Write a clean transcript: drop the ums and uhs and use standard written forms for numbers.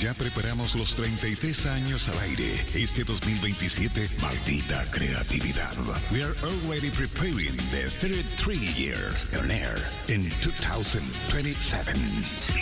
Ya preparamos los 33 años al aire. Este 2027, maldita creatividad. We are already preparing the 33 years on air in 2027.